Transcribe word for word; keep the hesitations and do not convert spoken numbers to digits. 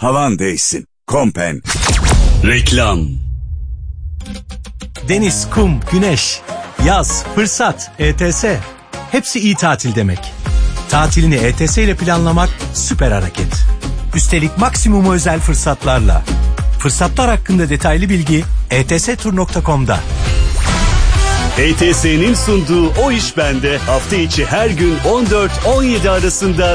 Havan değişsin. Kompen. Reklam. Deniz, kum, güneş, yaz, fırsat, E T S. Hepsi iyi tatil demek. Tatilini E T S ile planlamak süper hareket. Üstelik maksimum özel fırsatlarla. Fırsatlar hakkında detaylı bilgi e t s tur nokta com'da. E T S'nin sunduğu O İş Bende hafta içi her gün on dört on yedi arasında